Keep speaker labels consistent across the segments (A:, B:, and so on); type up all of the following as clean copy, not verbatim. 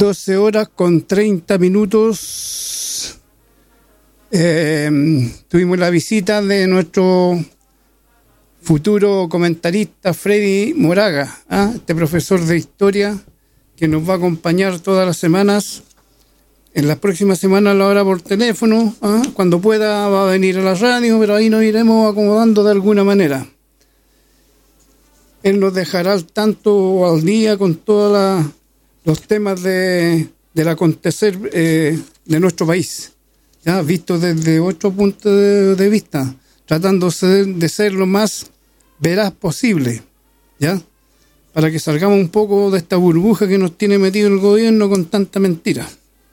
A: 12 horas con 30 minutos. Tuvimos la visita de nuestro futuro comentarista Freddy Moraga, este profesor de historia que nos va a acompañar todas las semanas. En las próximas semanas lo hará por teléfono, cuando pueda va a venir a la radio, pero ahí nos iremos acomodando de alguna manera. Él nos dejará al tanto al día con todos los temas del acontecer de nuestro país, ya visto desde otro punto de vista, tratándose de ser lo más veraz posible, ya, para que salgamos un poco de esta burbuja que nos tiene metido el gobierno con tanta mentira.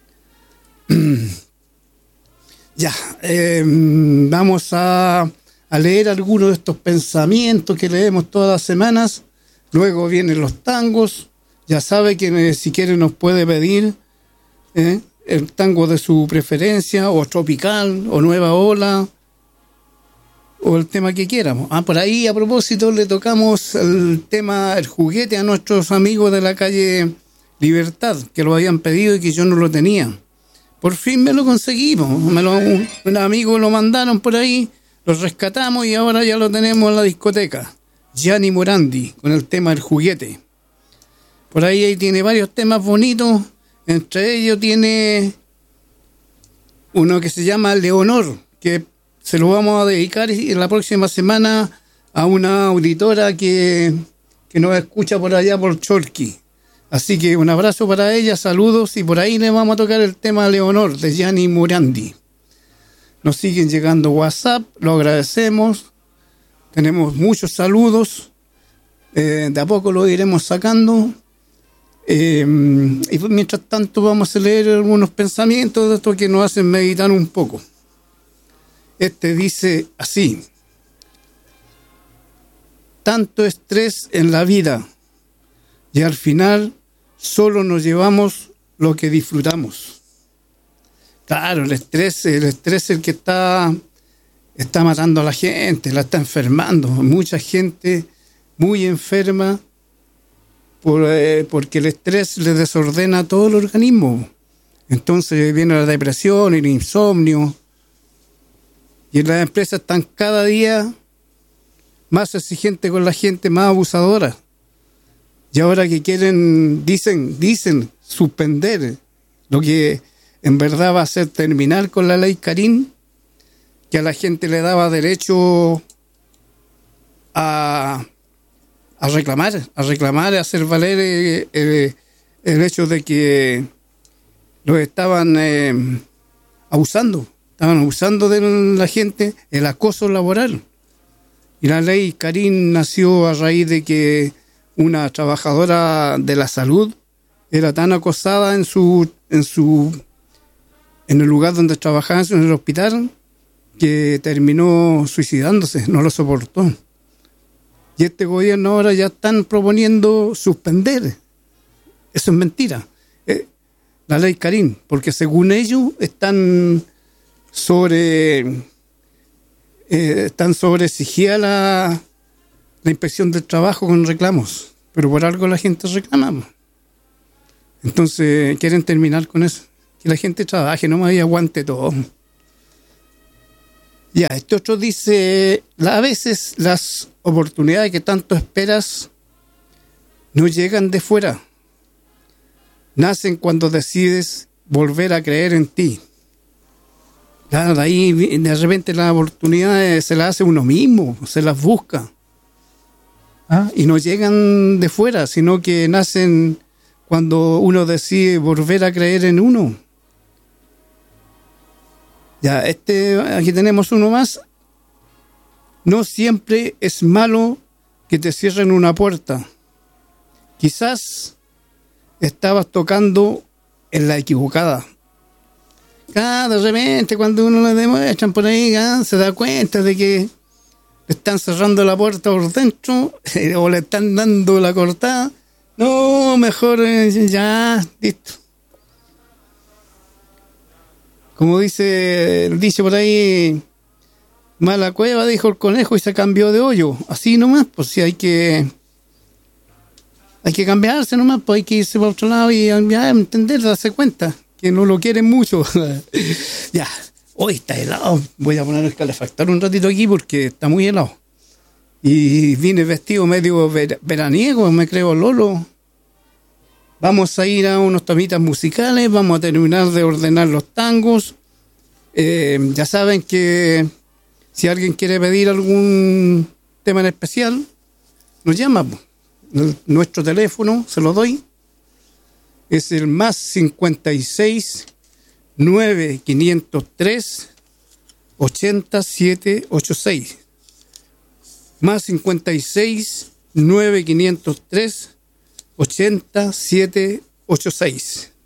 A: Ya, vamos a leer algunos de estos pensamientos que leemos todas las semanas. Luego vienen los tangos. Ya sabe que si quiere nos puede pedir el tango de su preferencia, o tropical, o nueva ola, o el tema que quieramos. Por ahí, a propósito, le tocamos el tema El Juguete a nuestros amigos de la calle Libertad, que lo habían pedido y que yo no lo tenía. Por fin me lo conseguimos. Un amigo lo mandaron por ahí, lo rescatamos y ahora ya lo tenemos en la discoteca. Gianni Morandi, con el tema El Juguete. Por ahí tiene varios temas bonitos. Entre ellos tiene uno que se llama Leonor, que se lo vamos a dedicar en la próxima semana a una auditora que nos escucha por allá por Chorqui. Así que un abrazo para ella, saludos, y por ahí le vamos a tocar el tema Leonor de Gianni Morandi. Nos siguen llegando WhatsApp, lo agradecemos. Tenemos muchos saludos, de a poco lo iremos sacando. Y mientras tanto vamos a leer algunos pensamientos de estos que nos hacen meditar un poco. Este dice así: tanto estrés en la vida y al final solo nos llevamos lo que disfrutamos. Claro, el estrés es el que está matando a la gente, la está enfermando. Mucha gente muy enferma porque el estrés le desordena todo el organismo. Entonces viene la depresión, el insomnio. Y las empresas están cada día más exigentes con la gente, más abusadora. Y ahora que quieren, dicen suspender lo que en verdad va a ser terminar con la ley Karim, que a la gente le daba derecho a reclamar, a hacer valer el hecho de que los estaban abusando de la gente, el acoso laboral. Y la ley Karim nació a raíz de que una trabajadora de la salud era tan acosada en el lugar donde trabajaba, en el hospital, que terminó suicidándose, no lo soportó. Y este gobierno ahora ya están proponiendo suspender. Eso es mentira. La ley Karim, porque según ellos están sobre exigida la inspección del trabajo con reclamos, pero por algo la gente reclama. Entonces quieren terminar con eso, que la gente trabaje nomás y aguante todo. Ya, este otro dice: a veces las oportunidades que tanto esperas no llegan de fuera, nacen cuando decides volver a creer en ti. Claro, de ahí de repente las oportunidades se las hace uno mismo, se las busca. Y no llegan de fuera, sino que nacen cuando uno decide volver a creer en uno. Ya, aquí tenemos uno más. No siempre es malo que te cierren una puerta. Quizás estabas tocando en la equivocada. De repente cuando uno le demuestran por ahí, se da cuenta de que le están cerrando la puerta por dentro o le están dando la cortada. No, mejor ya, listo. Como dice por ahí, mala cueva, dijo el conejo, y se cambió de hoyo. Así nomás, pues sí, hay que hay que cambiarse nomás, pues hay que irse para otro lado y ya entender, darse cuenta que no lo quieren mucho. Ya, hoy está helado. Voy a poner el calefactor un ratito aquí porque está muy helado. Y vine vestido medio veraniego, me creo Lolo. Vamos a ir a unos temitas musicales, vamos a terminar de ordenar los tangos. Ya saben que si alguien quiere pedir algún tema en especial, nos llama. Nuestro teléfono, se lo doy, es el más 56 9503 8786. Más 56 9503 8786.